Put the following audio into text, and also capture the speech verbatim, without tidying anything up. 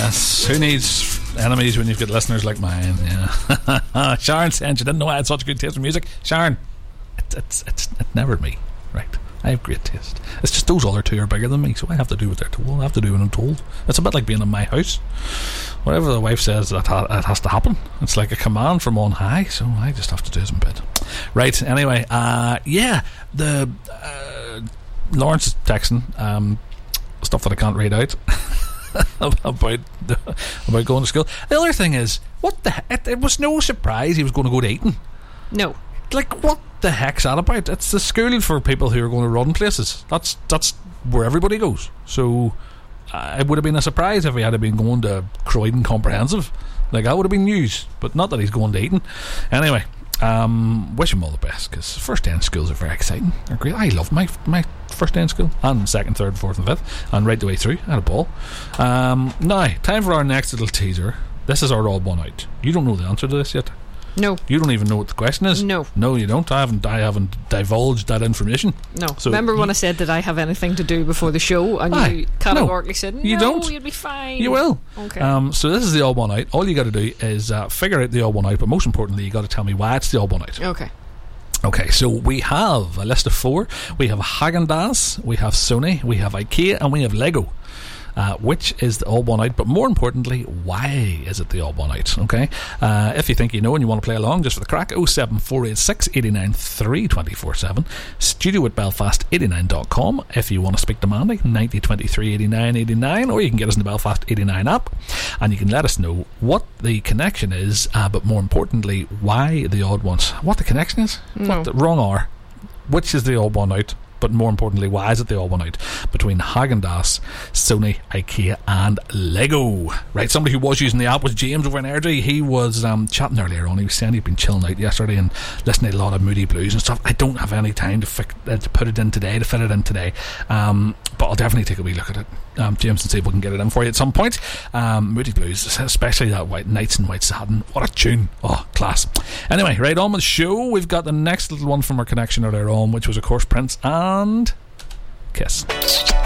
Yes, who needs enemies when you've got listeners like mine? Yeah. Sharon said she didn't know I had such good taste in music. Sharon, it, it's it's it never me, right? I have great taste. It's just those other two are bigger than me, so I have to do what they're told. I have to do what I'm told. It's a bit like being in my house. Whatever the wife says, that ha- it has to happen. It's like a command from on high, so I just have to do as in bed. Right, anyway, uh, yeah, the uh, Lawrence is texting um, stuff that I can't read out about the, about going to school. The other thing is, what the heck? It, it was no surprise he was going to go to Eton. No. Like, what the heck's that about? It's the school for people who are going to run places. That's that's where everybody goes. So uh, it would have been a surprise if he had been going to Croydon Comprehensive. Like, that would have been news. But not that he's going to Eton. Anyway, um, wish him all the best, because first day in schools are very exciting. They're great. I loved my my first day in school, and second, third, fourth and fifth, and right the way through. I had a ball. Um, now, time for our next little teaser. This is our odd one out. You don't know the answer to this yet. No. You don't even know what the question is? No. No, you don't. I haven't I haven't divulged that information. No. So remember when I said did I have anything to do before the show, and aye, you categorically no, said no, you don't. you'd be fine. You will. Okay. Um, so this is the odd one out. All you got to do is uh, figure out the odd one out, but most importantly, you got to tell me why it's the odd one out. Okay. Okay, so we have a list of four. We have Häagen-Dazs, we have Sony, we have IKEA, and we have Lego. Uh, which is the odd one out, but more importantly, why is it the odd one out? Okay, uh, if you think you know and you want to play along just for the crack, oh seven four eight six, eight nine three, two four seven, studio at belfast eighty-nine dot com. If you want to speak to Mandy, ninety twenty-three eighty-nine eighty-nine, or you can get us in the Belfast eighty-nine app, and you can let us know what the connection is, uh, but more importantly, why the odd ones. What the connection is? No. What the wrong are? Which is the odd one out? But more importantly, why is it they all went out between Häagen-Dazs, Sony, IKEA and Lego? Right, somebody who was using the app was James over in Airdrie. He was um, chatting earlier on. He was saying he'd been chilling out yesterday and listening to a lot of Moody Blues and stuff. I don't have any time to, fi- uh, to put it in today, to fit it in today, um, but I'll definitely take a wee look at it, um, James, and see if we can get it in for you at some point. um, Moody Blues, especially that white Nights in White Satin. What a tune. Oh, class. Anyway, right on with the show. We've got the next little one from our connection earlier on, which was of course Prince and Kiss.